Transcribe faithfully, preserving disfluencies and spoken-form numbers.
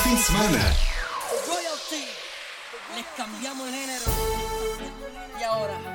fim de semana. Royalty. Les cambiamos el género. Y ahora.